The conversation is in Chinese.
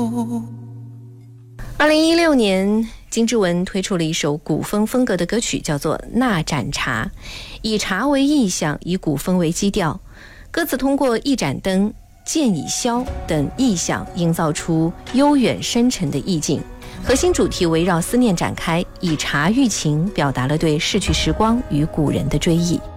2016年，金志文推出了一首古风风格的歌曲，叫做《那盏茶》，以茶为意象，以古风为基调。歌词通过一盏灯、剑已消等意象，营造出悠远深沉的意境。核心主题围绕思念展开，以茶喻情，表达了对逝去时光与古人的追忆。